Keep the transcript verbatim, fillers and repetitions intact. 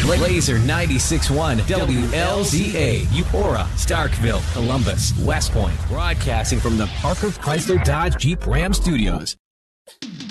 Laser ninety-six point one W L Z A, Eupora, Starkville, Columbus, West Point. Broadcasting from the Parker Chrysler Dodge Jeep Ram Studios.